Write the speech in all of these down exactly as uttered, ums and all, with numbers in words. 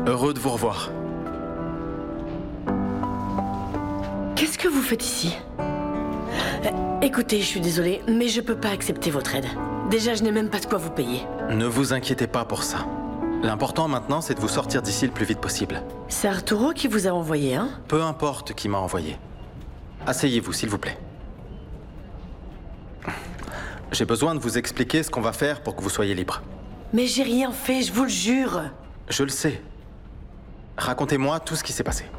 Heureux de vous revoir. Qu'est-ce que vous faites ici? euh, Écoutez, je suis désolée, mais je peux pas accepter votre aide. Déjà, je n'ai même pas de quoi vous payer. Ne vous inquiétez pas pour ça. L'important maintenant, c'est de vous sortir d'ici le plus vite possible. C'est Arturo qui vous a envoyé, hein? Peu importe qui m'a envoyé. Asseyez-vous, s'il vous plaît. J'ai besoin de vous expliquer ce qu'on va faire pour que vous soyez libre. Mais j'ai rien fait, je vous le jure. Je le sais. Racontez-moi tout ce qui s'est passé.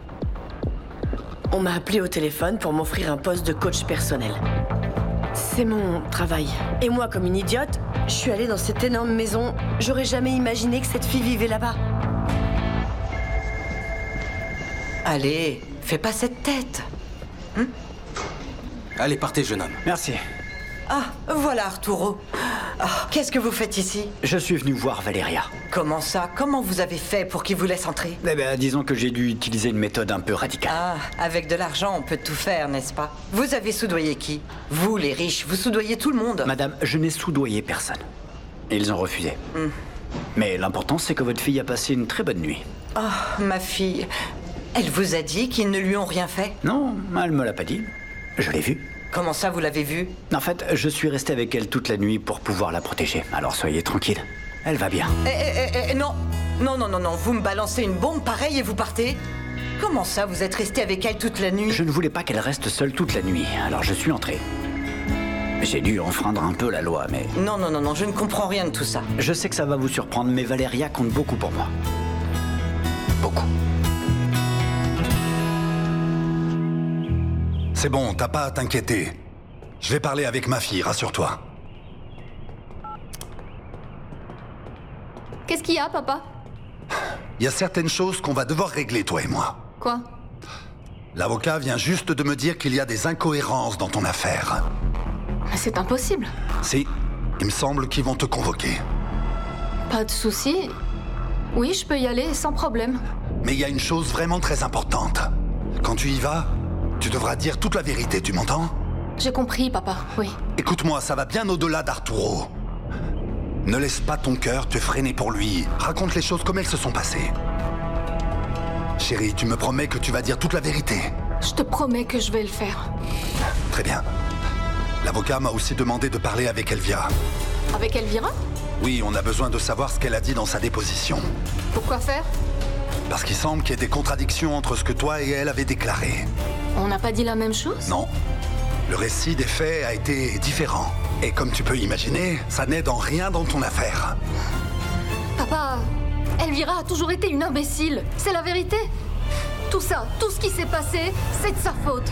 On m'a appelé au téléphone pour m'offrir un poste de coach personnel. C'est mon travail. Et moi, comme une idiote, je suis allée dans cette énorme maison. J'aurais jamais imaginé que cette fille vivait là-bas. Allez, fais pas cette tête. Hum? Allez, partez, jeune homme. Merci. Ah, voilà Arturo. Ah, qu'est-ce que vous faites ici? Je suis venu voir Valeria. Comment ça? Comment vous avez fait pour qu'il vous laisse entrer? Eh ben, disons que j'ai dû utiliser une méthode un peu radicale. Ah, avec de l'argent, on peut tout faire, n'est-ce pas? Vous avez soudoyé qui? Vous, les riches, vous soudoyez tout le monde. Madame, je n'ai soudoyé personne. Ils ont refusé. Mm. Mais l'important, c'est que votre fille a passé une très bonne nuit. Oh, ma fille. Elle vous a dit qu'ils ne lui ont rien fait? Non, elle me l'a pas dit. Je l'ai vue. Comment ça, vous l'avez vue? En fait, je suis resté avec elle toute la nuit pour pouvoir la protéger. Alors soyez tranquille. Elle va bien. Eh, eh, eh, eh, non. Non, non, non, non. Vous me balancez une bombe pareille et vous partez? Comment ça, vous êtes resté avec elle toute la nuit? Je ne voulais pas qu'elle reste seule toute la nuit, alors je suis entré. J'ai dû enfreindre un peu la loi, mais... Non, non, non, non, je ne comprends rien de tout ça. Je sais que ça va vous surprendre, mais Valeria compte beaucoup pour moi. Beaucoup. C'est bon, t'as pas à t'inquiéter. Je vais parler avec ma fille, rassure-toi. Qu'est-ce qu'il y a, papa? Il y a certaines choses qu'on va devoir régler, toi et moi. Quoi? L'avocat vient juste de me dire qu'il y a des incohérences dans ton affaire. Mais c'est impossible. Si, il me semble qu'ils vont te convoquer. Pas de souci. Oui, je peux y aller sans problème. Mais il y a une chose vraiment très importante. Quand tu y vas, tu devras dire toute la vérité, tu m'entends? J'ai compris, papa, oui. Écoute-moi, ça va bien au-delà d'Arturo. Ne laisse pas ton cœur te freiner pour lui. Raconte les choses comme elles se sont passées. Chérie, tu me promets que tu vas dire toute la vérité? Je te promets que je vais le faire. Très bien. L'avocat m'a aussi demandé de parler avec Elvira. Avec Elvira? Oui, on a besoin de savoir ce qu'elle a dit dans sa déposition. Pourquoi faire? Parce qu'il semble qu'il y ait des contradictions entre ce que toi et elle avez déclaré. On n'a pas dit la même chose? Non. Le récit des faits a été différent. Et comme tu peux imaginer, ça n'aide en rien dans ton affaire. Papa, Elvira a toujours été une imbécile. C'est la vérité. Tout ça, tout ce qui s'est passé, c'est de sa faute.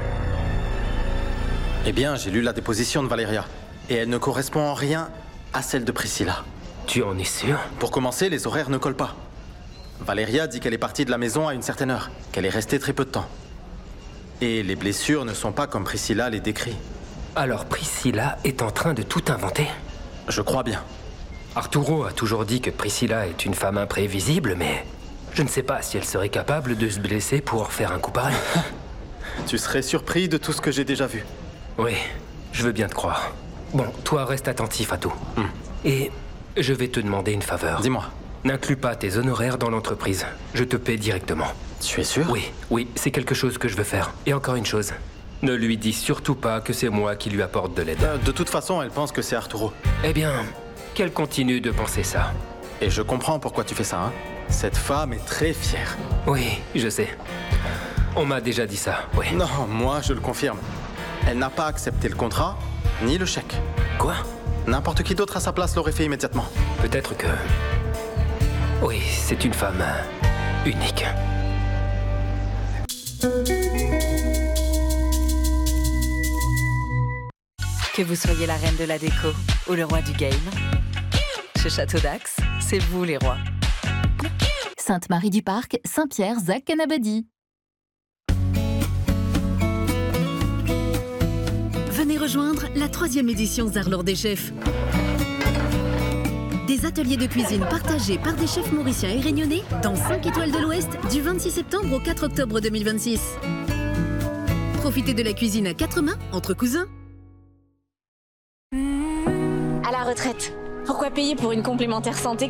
Eh bien, j'ai lu la déposition de Valeria. Et elle ne correspond en rien à celle de Priscilla. Tu en es sûr? Pour commencer, les horaires ne collent pas. Valeria dit qu'elle est partie de la maison à une certaine heure, qu'elle est restée très peu de temps. Et les blessures ne sont pas comme Priscilla les décrit. Alors Priscilla est en train de tout inventer? Je crois bien. Arturo a toujours dit que Priscilla est une femme imprévisible, mais je ne sais pas si elle serait capable de se blesser pour faire un coup pareil. Tu serais surpris de tout ce que j'ai déjà vu. Oui, je veux bien te croire. Bon, toi reste attentif à tout. Hmm. Et je vais te demander une faveur. Dis-moi. N'inclus pas tes honoraires dans l'entreprise. Je te paie directement. Tu es sûr? Oui, oui, c'est quelque chose que je veux faire. Et encore une chose, ne lui dis surtout pas que c'est moi qui lui apporte de l'aide. Euh, de toute façon, elle pense que c'est Arturo. Eh bien, qu'elle continue de penser ça. Et je comprends pourquoi tu fais ça, hein. Cette femme est très fière. Oui, je sais. On m'a déjà dit ça, oui. Non, moi, je le confirme. Elle n'a pas accepté le contrat, ni le chèque. Quoi? N'importe qui d'autre à sa place l'aurait fait immédiatement. Peut-être que... Oui, c'est une femme unique. Que vous soyez la reine de la déco ou le roi du game, chez Château d'Axe, c'est vous les rois. Sainte-Marie-du-Parc, Saint-Pierre, Zac-Canabadi. Venez rejoindre la troisième édition Zarlor des chefs. Des ateliers de cuisine partagés par des chefs mauriciens et réunionnais dans cinq étoiles de l'Ouest du vingt-six septembre au quatre octobre deux mille vingt-six. Profitez de la cuisine à quatre mains entre cousins. À la retraite, pourquoi payer pour une complémentaire santé